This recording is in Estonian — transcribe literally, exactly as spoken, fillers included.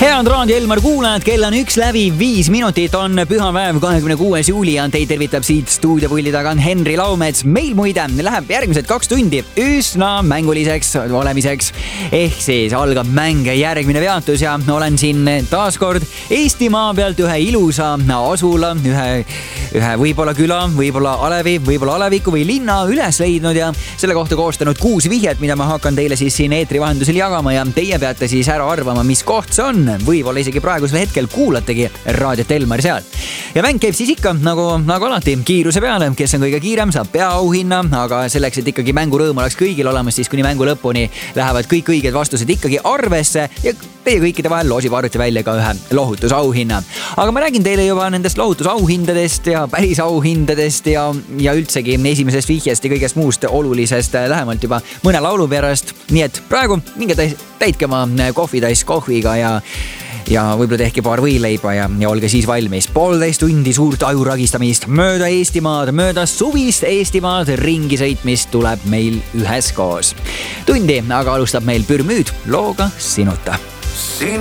Head Raadio Elmar kuulajad, kell on üks läbi viis minutit, on pühapäev, kahekümne kuues juuli ja teid tervitab siit stuudiopulli taga on Henri Laumets. Meil muide läheb järgmised kaks tundi üsna mänguliseks olemiseks. Ehk siis algab mäng järgmine peatus ja olen siin taas kord Eestimaa pealt ühe ilusa asula, ühe, ühe võib-olla küla, võib-olla alevi, võib-olla aleviku või linna üles leidnud ja selle kohta koostanud kuus vihjet, mida ma hakkan teile siis siin eetri vahendusel jagama ja teie peate siis ära arvama, mis koht see on. Võib-olla isegi praegusel hetkel kuulategi raadiot Elmar seal. Ja mäng käib siis ikka nagu, nagu alati kiiruse peale, kes on kõige kiirem, saab peaauhinna, aga selleks, et ikkagi mängu rõõm oleks kõigil olemas, siis kuni mängu lõpuni lähevad kõik õiged vastused ikkagi arvesse ja teie kõikide vahel loosib arvuti välja ka ühe lohutusauhinna. Aga ma räägin teile juba nendest lohutusauhindadest ja päris auhindadest ja, ja üldsegi esimesest vihjest ja kõigest muust olulisest lähemalt juba mõne laulu pärast. Nii et praegu minge täitke oma kohvitäis kohviga ja ja võib-olla tehke paar võileiba ja, ja olge siis valmis. Poolteist tundi suurt ajuragistamist mööda Eestimaad, mööda suvist Eestimaad ringi sõitmist tuleb meil üheskoos. Tundi aga alustab meil Pürmüüd looga Sinuta.